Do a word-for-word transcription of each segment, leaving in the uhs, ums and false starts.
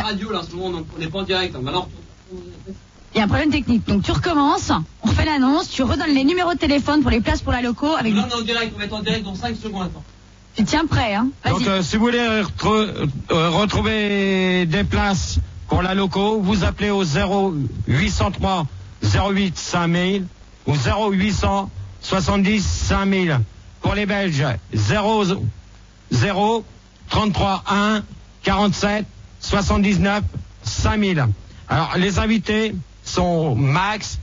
radio là en ce moment, on n'est pas en direct. Hein. Alors, il y a un problème technique. Donc tu recommences, on refait l'annonce, tu redonnes les numéros de téléphone pour les places pour la loco. Avec... Là on est en direct, on va être en direct dans cinq secondes. Attends. Tu tiens prêt, hein. Vas-y. Donc euh, si vous voulez retrouver, euh, retrouver des places pour la loco, vous appelez au zéro huit cent trois zéro huit cinq mille ou zéro huit cent soixante-dix cinq mille. Pour les Belges, zéro zéro trente-trois un quarante-sept soixante-dix-neuf cinq mille. Alors les invités sont Max,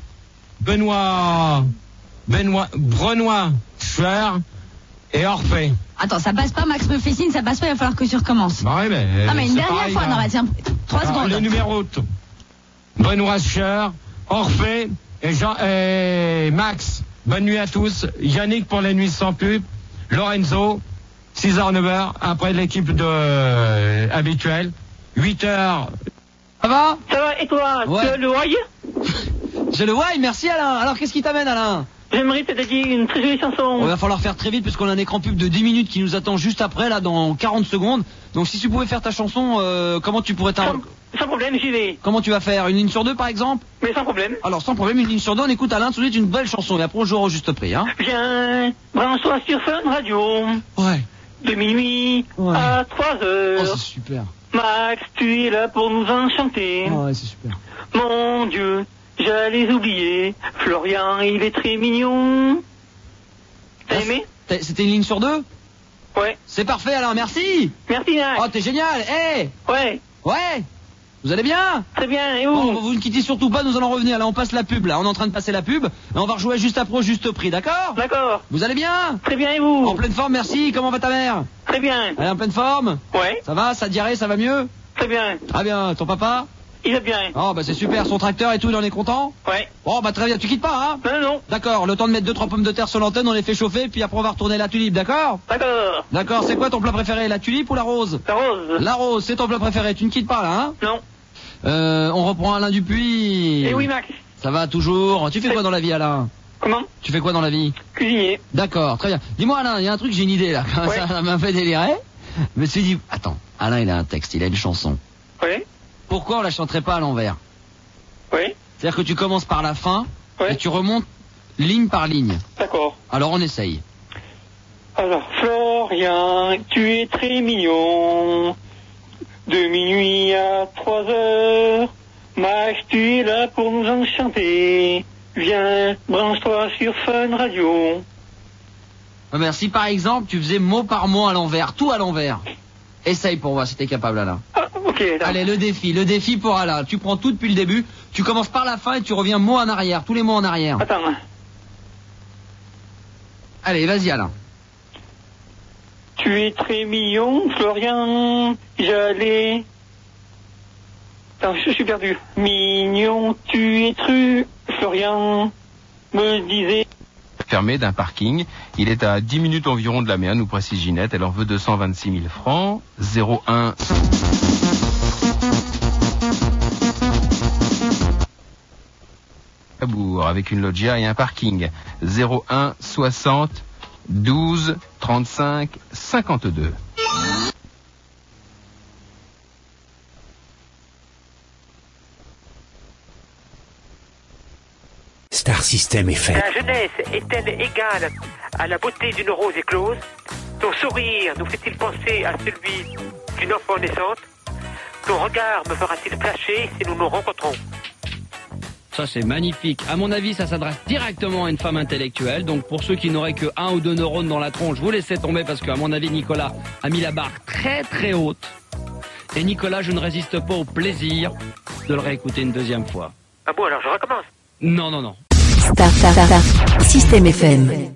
Benoît, Benoît, Brenois Schwer et Orphée. Attends, ça passe pas, Max me fait signe, ça passe pas, il va falloir que tu recommences. Bah oui, mais. Ah, mais une dernière pareil, fois, là. non, bah tiens, trois Alors, secondes. les numéros, t- Benoît Schwer, Orphée et, Jean, et Max. Bonne nuit à tous. Yannick pour les nuits sans pub. Lorenzo, six heures neuf heures, après l'équipe de euh, habituelle. huit heures. Ça va? Ça va, et toi? Ouais. Tu as le why? J'ai le why, merci Alain. Alors qu'est-ce qui t'amène Alain? J'aimerais te dédier une très jolie chanson. Il va falloir faire très vite puisqu'on a un écran pub de dix minutes qui nous attend juste après, là, dans quarante secondes. Donc si tu pouvais faire ta chanson, euh, comment tu pourrais t'en... Sans, sans problème, j'y vais. Comment tu vas faire? Une ligne sur deux par exemple? Mais sans problème. Alors sans problème, une ligne sur deux, on écoute Alain tout de suite une belle chanson et après on jouera au juste prix, hein. Viens, branche-toi sur Fun Radio. Ouais. De minuit Ouais. à trois Oh heures. c'est super. Max, tu es là pour nous enchanter. Oh, ouais, c'est super. Mon Dieu, j'allais oublier. Florian, il est très mignon. T'as Ah, aimé? T'as- C'était une ligne sur deux? Ouais. C'est parfait Alain, merci. Merci, Max. Oh t'es génial. Eh Ouais, Ouais. Vous allez bien? très bien. Et vous? Bon, vous ne quittez surtout pas, nous allons revenir. Là, on passe la pub, là. On est en train de passer la pub. Et on va rejouer juste après au juste prix, d'accord? D'accord. Vous allez bien? Très bien, et vous? En pleine forme, merci. Comment va ta mère? Très bien. Elle est en pleine forme? Ouais, Ça va? Ça diarrhée, ça va mieux? très bien. Très bien. Ton papa? Il va bien. Oh, bah c'est super. Son tracteur et tout, il en est content? Ouais. Bon, bah très bien. Tu quittes pas, hein? Non, non, non. D'accord. Le temps de mettre deux, trois pommes de terre sur l'antenne, on les fait chauffer, puis après on va retourner la tulipe, d'accord? D'accord. D'accord. C'est quoi ton plat préféré? La tulipe ou la rose? La rose. La rose, c'est ton plat préféré. Tu ne quittes pas, là, hein? Non. Euh, on reprend Alain Dupuis. Eh oui, Max. Ça va toujours. Tu fais quoi dans la vie, Alain? Comment? Tu fais quoi dans la vie? Cuisinier. D'accord, très bien. Dis-moi Alain, il y a un truc, j'ai une idée là. Ouais. Ça m'a fait délirer. Je me suis dit, attends, Alain il a un texte, il a une chanson. Oui. Pourquoi on la chanterait pas à l'envers? Oui. C'est-à-dire que tu commences par la fin Ouais. et tu remontes ligne par ligne. D'accord. Alors on essaye. Alors, Florian, tu es très mignon. De minuit à trois heures. Max, tu es là pour nous enchanter. Viens, branche-toi sur Fun Radio. Ah ben, si par exemple tu faisais mot par mot à l'envers, tout à l'envers. Essaye pour voir si t'es capable Alain. Ah, ok. d'accord. Allez, le défi, le défi pour Alain. Tu prends tout depuis le début, tu commences par la fin et tu reviens mot en arrière, tous les mots en arrière. Attends. Allez, vas-y Alain. Tu es très mignon, Florian. J'allais... Attends, je suis perdu. Mignon, tu es tru, Florian. Me disait... Fermé d'un parking. Il est à dix minutes environ de la mer, nous précise Ginette. Elle en veut deux cent vingt-six mille francs. zéro un. Cabourg, avec une loggia et un parking. zéro un soixante douze trente-cinq cinquante-deux. Star System F M. La jeunesse est-elle égale à la beauté d'une rose éclose? Ton sourire nous fait-il penser à celui d'une enfant naissante? Ton regard me fera-t-il flasher si nous nous rencontrons? Ça c'est magnifique. À mon avis, ça s'adresse directement à une femme intellectuelle. Donc pour ceux qui n'auraient que un ou deux neurones dans la tronche, vous laissez tomber parce qu'à mon avis, Nicolas a mis la barre très très haute. Et Nicolas, je ne résiste pas au plaisir de le réécouter une deuxième fois. Ah bon, alors je recommence. Non, non, non. Star, star, star, star. System F M.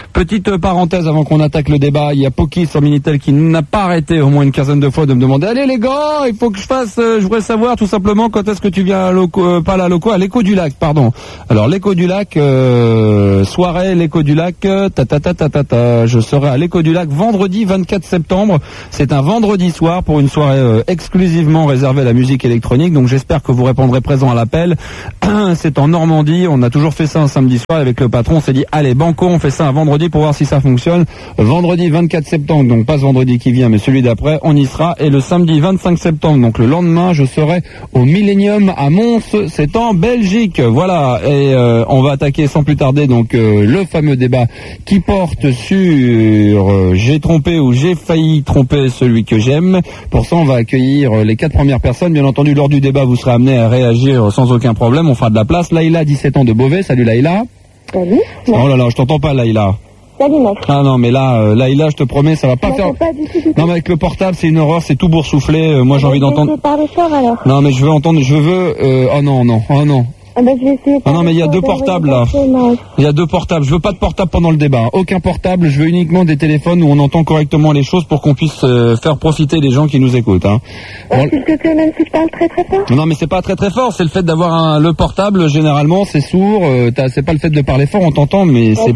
Petite parenthèse avant qu'on attaque le débat, il y a Poki sur Minitel qui n'a pas arrêté au moins une quinzaine de fois de me demander allez les gars, il faut que je fasse, euh, je voudrais savoir tout simplement quand est-ce que tu viens à loco, euh, pas à la loco, à l'écho du lac, pardon. Alors l'écho du lac, euh, soirée l'écho du lac, euh, ta ta ta ta ta ta, je serai à l'écho du lac vendredi vingt-quatre septembre. C'est un vendredi soir pour une soirée euh, exclusivement réservée à la musique électronique. Donc j'espère que vous répondrez présent à l'appel. C'est en Normandie. On a toujours fait ça un samedi soir avec le patron. On s'est dit allez banco, on fait ça un vendredi pour voir si ça fonctionne. Vendredi vingt-quatre septembre, donc pas ce vendredi qui vient, mais celui d'après, on y sera. Et le samedi vingt-cinq septembre, donc le lendemain, je serai au Millennium à Mons. C'est en Belgique. Voilà. Et euh, on va attaquer sans plus tarder donc euh, le fameux débat qui porte sur euh, j'ai trompé ou j'ai failli tromper celui que j'aime. Pour ça, on va accueillir euh, les quatre premières personnes. Bien entendu, lors du débat, vous serez amenés à réagir sans aucun problème. On fera de la place. Laïla, dix-sept ans de Beauvais. Salut Laïla. Salut. Oh là là, je t'entends pas Laïla. Salut Max. Ah non, mais là, euh, Laïla, je te promets, ça va pas faire... Pas du tout, du tout. Non, mais avec le portable, c'est une horreur, c'est tout boursouflé. Euh, moi, j'ai envie d'entendre... Parler fort alors. Non, mais je veux entendre, je veux... Euh... Oh non, non, oh non. Ah bah, je vais essayer. Ah non, mais il y a deux portables là. Il y a deux portables. Je veux pas de portable pendant le débat. Aucun portable. Je veux uniquement des téléphones où on entend correctement les choses pour qu'on puisse euh, faire profiter les gens qui nous écoutent. Hein. Bon, s'il te plaît, même si je parle très très fort. Non, mais c'est pas très très fort. C'est le fait d'avoir un, le portable. Généralement, c'est sourd. Euh, c'est pas le fait de parler fort, on t'entend, mais c'est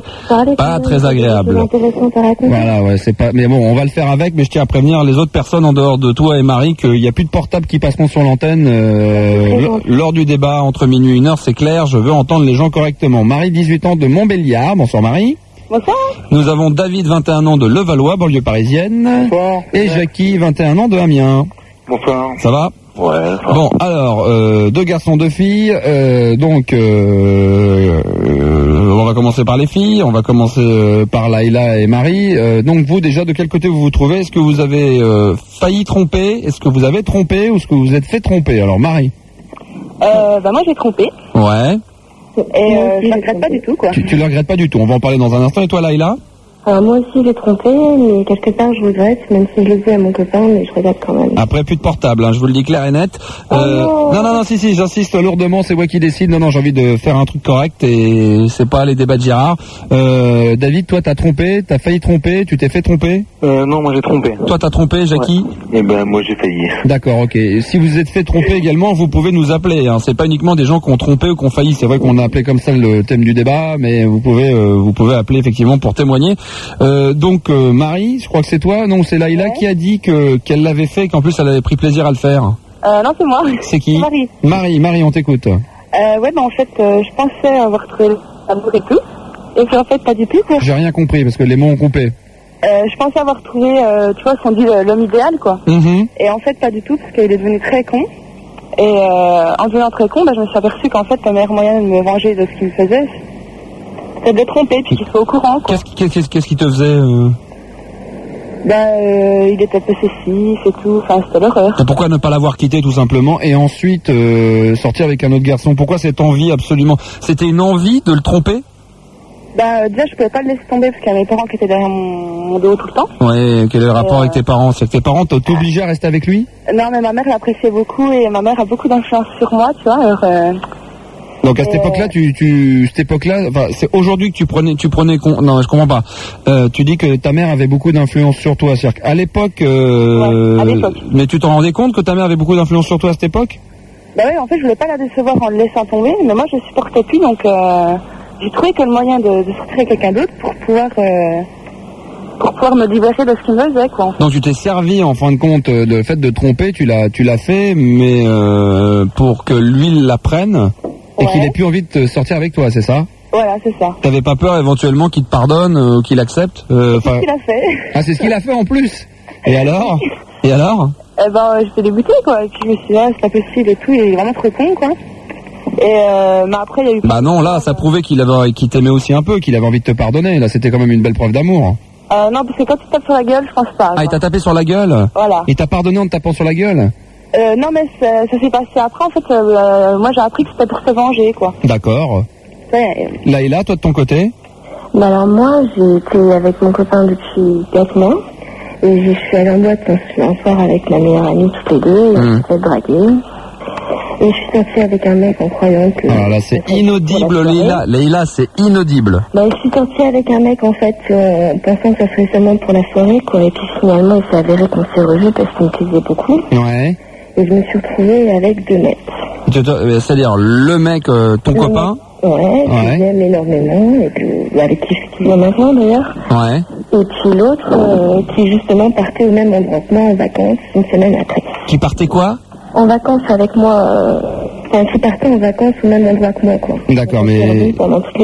pas très agréable. Voilà, ouais, c'est pas. Mais bon, on va le faire avec. Mais je tiens à prévenir les autres personnes en dehors de toi et Marie qu'il n'y a plus de portables qui passeront sur l'antenne euh, lors du débat entre minuit et une heure, c'est clair, je veux entendre les gens correctement. Marie, dix-huit ans de Montbéliard. Bonsoir Marie. Bonsoir. Nous avons David, vingt et un ans de Levallois, banlieue parisienne. Bonsoir. Et Jackie, vingt et un ans de Amiens. Bonsoir. Ça va? Ouais. Ça bon, alors, euh, deux garçons, deux filles. Euh, donc, euh, euh, on va commencer par les filles. On va commencer euh, par Laïla et Marie. Euh, donc, vous, déjà, de quel côté vous vous trouvez? Est-ce que vous avez euh, failli tromper? Est-ce que vous avez trompé? Ou est-ce que vous vous êtes fait tromper? Alors, Marie. Euh, bah moi j'ai trompé. Ouais. Et euh, je ne regrette pas du tout quoi. Tu, tu le regrettes pas du tout. On va en parler dans un instant. Et toi Laïla? Alors moi aussi j'ai trompé, mais quelque part je regrette, même si je le dis à mon copain, mais je regrette quand même. Après plus de portable, hein, je vous le dis clair et net. Oh euh, non. non non non si si j'insiste lourdement, c'est moi qui décide. Non non j'ai envie de faire un truc correct et c'est pas les débats de Girard. Euh, David, toi t'as trompé, t'as failli tromper, tu t'es fait tromper? Euh, non moi j'ai trompé. Toi t'as trompé, Jackie? Ouais. Eh ben moi j'ai failli. D'accord, ok. Et si vous êtes fait tromper également, vous pouvez nous appeler. Hein. C'est pas uniquement des gens qui ont trompé ou qui ont failli. C'est vrai qu'on a appelé comme ça le thème du débat, mais vous pouvez euh, vous pouvez appeler effectivement pour témoigner. Euh, donc Donc euh, Marie, je crois que c'est toi, non c'est Laïla ouais. qui a dit que qu'elle l'avait fait, qu'en plus elle avait pris plaisir à le faire. Euh, non c'est moi. C'est qui? Marie. Marie, Marie, on t'écoute. Euh, ouais bah en fait euh, je pensais avoir trouvé l'amour et tout, et puis en fait pas du tout quoi. J'ai rien compris parce que les mots ont coupé. Euh, je pensais avoir trouvé, euh, tu vois, ce qu'on dit l'homme idéal quoi. Mm-hmm. Et en fait pas du tout parce qu'il est devenu très con. Et euh, en devenant très con, bah, je me suis aperçue qu'en fait le meilleur moyen de me venger de ce qu'il me faisait, c'est de le tromper puis qu'il soit au courant quoi. Qu'est-ce, qu'est-ce, qu'est-ce qui te faisait euh... Ben, euh, il était possessif et tout, enfin c'était l'horreur. Pourquoi ne pas l'avoir quitté tout simplement et ensuite euh, sortir avec un autre garçon? Pourquoi cette envie absolument? C'était une envie de le tromper? Ben euh, déjà je pouvais pas le laisser tomber parce qu'il y avait mes parents qui étaient derrière mon, mon dos tout le temps. Ouais, quel est le rapport euh... avec tes parents? C'est que tes parents t'ont obligé à rester avec lui? Non mais ma mère l'appréciait beaucoup et ma mère a beaucoup d'influence sur moi, tu vois, alors... Euh... Donc à cette époque-là, tu, tu, cette époque-là, enfin, c'est aujourd'hui que tu prenais, tu prenais, con... non, je comprends pas. Euh, tu dis que ta mère avait beaucoup d'influence sur toi, c'est-à-dire qu'à l'époque, euh... ouais, à l'époque. Mais tu t'en rendais compte que ta mère avait beaucoup d'influence sur toi à cette époque? Bah oui, en fait, je voulais pas la décevoir en le laissant tomber, mais moi, je supportais plus, donc euh, j'ai trouvé que le moyen de, de sortir avec quelqu'un d'autre pour pouvoir, euh, pour pouvoir me libérer de ce qu'il me faisait, quoi. Donc tu t'es servi, en fin de compte, de le fait de tromper, tu l'as, tu l'as fait, mais euh, pour que lui l'apprenne. Et ouais. Qu'il ait plus envie de sortir avec toi, c'est ça? Voilà, c'est ça. T'avais pas peur éventuellement qu'il te pardonne ou euh, qu'il accepte euh, C'est ce qu'il a fait. Ah, c'est ce qu'il a fait en plus. Et alors? Et alors? Eh ben, euh, j'étais dégoûtée, quoi. Et puis je me suis dit, ah, c'est pas possible et tout, il est vraiment trop con, quoi. Et euh, mais après, il y a eu... Bah non, là, ça prouvait qu'il avait, qu'il t'aimait aussi un peu, qu'il avait envie de te pardonner. Là, c'était quand même une belle preuve d'amour. Euh, non, parce que quand tu tapes sur la gueule, je pense pas. Ah, il t'a tapé sur la gueule? Voilà. Il t'a pardonné en te tapant sur la gueule? Euh, non mais ça, ça s'est passé après en fait, euh, moi j'ai appris que c'était pour se venger quoi. D'accord. Ouais. Laïla, toi de ton côté? Bah alors moi j'ai été avec mon copain depuis quatre mois et je suis allée en boîte un soir avec la meilleure amie toutes les deux et on s'est fait draguer. Et je suis sortie avec un mec en croyant que... Alors là, c'est inaudible, Leïla. Leïla, c'est inaudible. Bah, je suis sortie avec un mec, en fait, euh, pensant que ça serait seulement pour la soirée, quoi. Et puis finalement, il s'est avéré qu'on s'est revus parce qu'il me plaisait beaucoup. Ouais. Et je me suis retrouvée avec deux mecs. Tu te- euh, C'est-à-dire, le mec, euh, ton Le copain. mec, Ouais, que Ouais. j'aime énormément, et que, avec qui je suis toujours maintenant, d'ailleurs. Ouais. Et puis l'autre, euh, qui justement partait au même endroit que moi en vacances, une semaine après. Qui partait quoi? En vacances avec moi, euh, enfin, qui partait en vacances au même endroit que moi, quoi. D'accord, On s'est mais... revus pendant toutes les